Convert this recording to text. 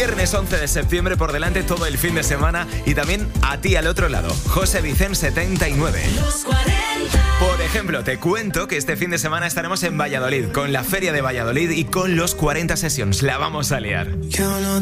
Viernes 11 de septiembre por delante, todo el fin de semana. Y también a ti al otro lado, José Vicente 79. Los 40. Por ejemplo, te cuento que este fin de semana estaremos en Valladolid, con la Feria de Valladolid y con los 40 Sessions. La vamos a liar.